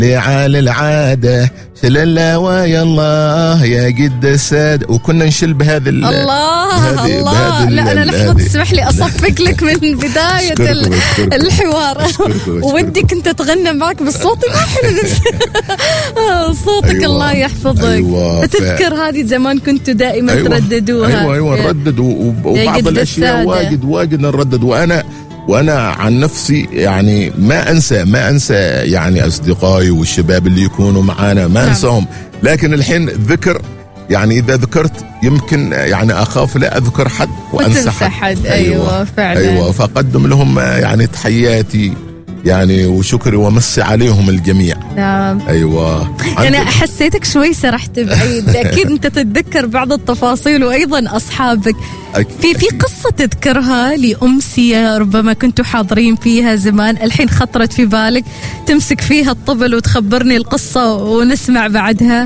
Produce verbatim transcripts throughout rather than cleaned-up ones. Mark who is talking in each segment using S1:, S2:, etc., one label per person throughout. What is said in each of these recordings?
S1: لعال العادة شللا ويا الله يا قد الساد، وكنا نشل بهذا
S2: الله
S1: بهذه
S2: الله
S1: بهذه
S2: لا أنا لحظة تسمح لي أصفق لك من بداية
S1: أشكركم أشكركم
S2: الحوار. ودك أنت تغنى معك بالصوت ما حلو صوتك. أيوة. الله يحفظك.
S1: أيوة.
S2: تذكر هذه زمان كنتوا دائما
S1: أيوة.
S2: ترددوها.
S1: أيوة أيوة نردد، وبعض الأشياء واجد واجد نردد. وأنا وأنا عن نفسي يعني ما أنسى ما أنسى يعني أصدقائي والشباب اللي يكونوا معانا ما أنساهم. لكن الحين ذكر يعني إذا ذكرت يمكن يعني أخاف لا أذكر حد وأنسى حد.
S2: حد. أيوة, أيوة فعلا.
S1: أيوة فأقدم لهم يعني تحياتي يعني وشكري ومسي عليهم الجميع.
S2: نعم.
S1: أيوة
S2: أنا حسيتك شوي سرحت بعيد. أكيد أنت تتذكر بعض التفاصيل وأيضا أصحابك. في في قصة تذكرها لأمسية ربما كنتوا حاضرين فيها زمان الحين خطرت في بالك تمسك فيها الطبل وتخبرني القصة ونسمع بعدها؟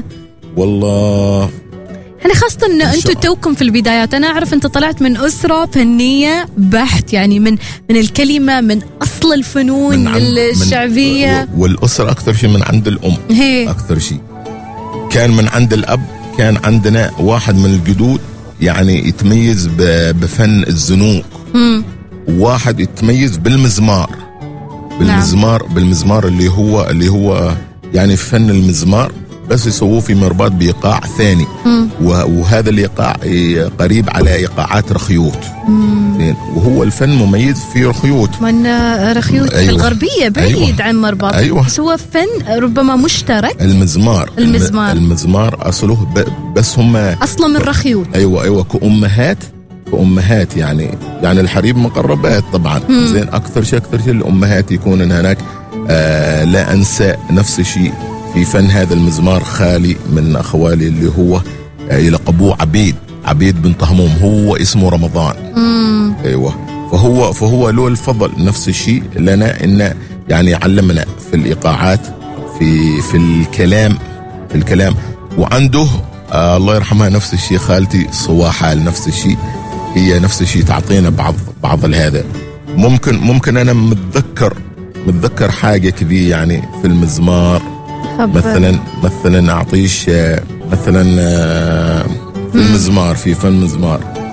S1: والله
S2: يعني خاصة أن أنتوا توكم في البدايات. أنا أعرف أنت طلعت من أسرة فنية بحت، يعني من من الكلمة من أصل الفنون من الشعبية.
S1: من والأسرة أكثر شيء من عند الأم.
S2: هي.
S1: أكثر شيء كان من عند الأب. كان عندنا واحد من الجدود يعني يتميز بفن الزنوق، وواحد يتميز بالمزمار بالمزمار نعم. بالمزمار اللي هو اللي هو يعني فن المزمار بس يسووه في مرباط بإيقاع ثاني. وهذا الإيقاع قريب على إيقاعات رخيوت. وهو الفن مميز في رخيوت.
S2: من رخيوت أيوة. الغربية بعيد أيوة. عن مرباط.
S1: أيوة.
S2: هو فن ربما مشترك.
S1: المزمار
S2: المزمار
S1: المزمار أصله بس هم
S2: أصلا من رخيوت.
S1: أيوة أيوة كأمهات كأمهات يعني يعني الحريب مقربات طبعا. مم. زين أكثر شيء أكثر شيء الأمهات يكون هناك. آه لا أنسى نفس الشيء في فن هذا المزمار خالي من أخوالي اللي هو يلقبوه عبيد عبيد بن طهموم، هو اسمه رمضان.
S2: مم.
S1: أيوة فهو فهو له الفضل نفس الشيء لنا إنه يعني علمنا في الإيقاعات في في الكلام في الكلام وعنده آه الله يرحمها نفس الشيء خالتي صواحال نفس الشيء، هي نفس الشيء تعطينا بعض بعض هذا. ممكن ممكن أنا متذكر متذكر حاجة كذي يعني في المزمار. مثلا مثلا أعطيش مثلا في المزمار في فن مزمار